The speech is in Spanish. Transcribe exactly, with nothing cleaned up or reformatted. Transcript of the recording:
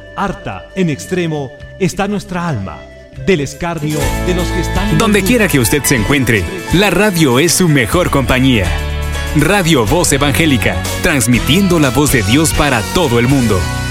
Harta, en extremo, está nuestra alma del escarnio de los que están... Donde quiera que usted se encuentre, la radio es su mejor compañía. Radio Voz Evangélica, transmitiendo la voz de Dios para todo el mundo.